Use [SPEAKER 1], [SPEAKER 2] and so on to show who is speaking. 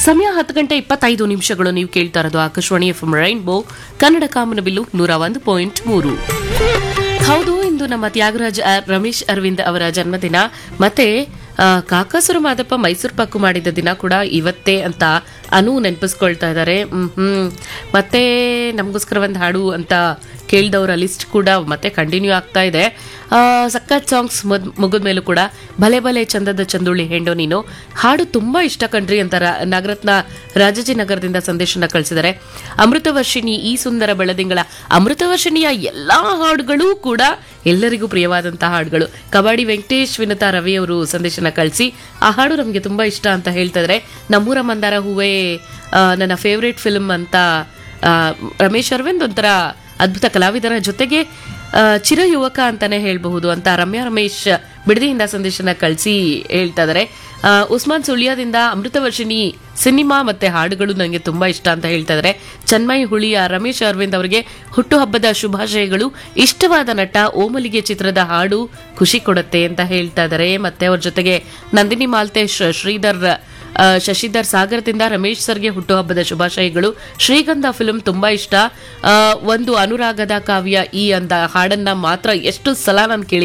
[SPEAKER 1] ಸಮಯ 10:25 ನೀವು ಕೇಳ್ತಾ ಇರೋದು ಆಕಾಶವಾಣಿ ಎಫ್ಎಂ ರೈನ್ಬೋ ಕನ್ನಡ ಕಾಮನಬಿಲ್ಲು 101.3. ಹೌದು, ಇಂದು ನಮ್ಮ ತ್ಯಾಗರಾಜ್ ರಮೇಶ್ ಅರವಿಂದ್ ಅವರ ಜನ್ಮದಿನ. ಮತ್ತೆ ಕಾಕಾಸುರ ಮಾದಪ್ಪ ಮೈಸೂರು ಪಾಕು ಮಾಡಿದ ದಿನ ಕೂಡ ಇವತ್ತೇ ಅಂತ ನೆನಪಿಸ್ಕೊಳ್ತಾ ಇದ್ದಾರೆ. ಮತ್ತೆ ನಮಗೋಸ್ಕರ ಒಂದು ಹಾಡು ಅಂತ ಕೇಳಿದವರ ಲಿಸ್ಟ್ ಕೂಡ ಮತ್ತೆ ಕಂಟಿನ್ಯೂ ಆಗ್ತಾ ಇದೆ. ಸಖತ್ ಸಾಂಗ್ಸ್ ಮುಗಿದ ಮೇಲೂ ಕೂಡ ಭಲೆ ಭಲೆ ಚಂದದ ಚಂದುಳ್ಳಿ ಹೆಂಡೋ ನೀನು ಹಾಡು ತುಂಬಾ ಇಷ್ಟ ಕಣ್ರಿ ಅಂತ ನಾಗರತ್ನ ರಾಜಾಜಿನಗರದಿಂದ ಸಂದೇಶನ ಕಳಿಸಿದ್ದಾರೆ. ಅಮೃತವರ್ಷಿಣಿ ಈ ಸುಂದರ ಬೆಳದಿಂಗಳ ಅಮೃತವರ್ಷಿಣಿಯ ಎಲ್ಲಾ ಹಾಡುಗಳು ಕೂಡ ಎಲ್ಲರಿಗೂ ಪ್ರಿಯವಾದಂತಹ ಹಾಡುಗಳು. ಕಬಾಡಿ ವೆಂಕಟೇಶ್ ವಿನತಾ ರವಿ ಅವರು ಸಂದೇಶನ ಕಳಿಸಿ ಆ ಹಾಡು ನಮಗೆ ತುಂಬಾ ಇಷ್ಟ ಅಂತ ಹೇಳ್ತಾ ಇದ್ರೆ. ನಮ್ಮೂರ ಮಂದಾರ ಹೂವೇ ನನ್ನ ಫೇವ್ರೇಟ್ ಫಿಲ್ಮ್ ಅಂತ ರಮೇಶ್ ಅರವಿಂದ್ ಒಂಥರ ಅದ್ಭುತ ಕಲಾವಿದರ ಜೊತೆಗೆ ಚಿರ ಯುವಕ ಅಂತಾನೆ ಹೇಳಬಹುದು ಅಂತ ರಮ್ಯಾ ರಮೇಶ್ ಬಿಡದಿಯಿಂದ ಸಂದೇಶನ ಕಳಿಸಿ ಹೇಳ್ತಾ ಇದಾರೆ. ಉಸ್ಮಾನ್ ಸುಳ್ಯದಿಂದ ಅಮೃತವರ್ಷಿಣಿ ಸಿನಿಮಾ ಮತ್ತೆ ಹಾಡುಗಳು ನನಗೆ ತುಂಬಾ ಇಷ್ಟ ಅಂತ ಹೇಳ್ತಾ ಇದಾರೆ. ಚನ್ಮಯ್ ಹುಳಿಯ ರಮೇಶ್ ಅರವಿಂದ್ ಅವರಿಗೆ ಹುಟ್ಟುಹಬ್ಬದ ಶುಭಾಶಯಗಳು. ಇಷ್ಟವಾದ ನಟ ಓಮಲಿಗೆ ಚಿತ್ರದ ಹಾಡು ಖುಷಿ ಕೊಡುತ್ತೆ ಅಂತ ಹೇಳ್ತಾ ಇದಾರೆ. ಮತ್ತೆ ಅವ್ರ ಜೊತೆಗೆ ನಂದಿನಿ ಮಾಲ್ತೇಶ್ ಶಶಿಧರ್ ಸಾಗರದಿಂದ ರಮೇಶ್ ಸರ್ಗೆ ಹುಟ್ಟುಹಬ್ಬದ ಶುಭಾಶಯಗಳು. ಶ್ರೀಗಂಧ ಫಿಲ್ಮ್ ತುಂಬಾ ಇಷ್ಟ. ಒಂದು ಅನುರಾಗದ ಕಾವ್ಯ ಈ ಅಂದ ಹಾಡನ್ನ ಮಾತ್ರ ಎಷ್ಟು ಸಲ ನಾನು ಕೇಳಿ